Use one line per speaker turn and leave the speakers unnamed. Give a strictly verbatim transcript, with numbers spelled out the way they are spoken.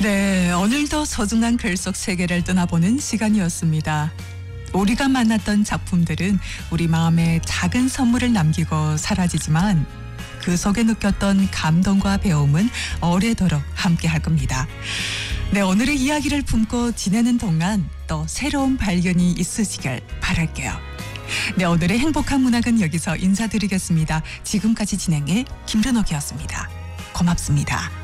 네, 오늘도 소중한 글 속 세계를 떠나보는 시간이었습니다. 우리가 만났던 작품들은 우리 마음에 작은 선물을 남기고 사라지지만 그 속에 느꼈던 감동과 배움은 오래도록 함께할 겁니다. 네, 오늘의 이야기를 품고 지내는 동안 또 새로운 발견이 있으시길 바랄게요. 네, 오늘의 행복한 문학은 여기서 인사드리겠습니다. 지금까지 진행해 김준옥이었습니다. 고맙습니다.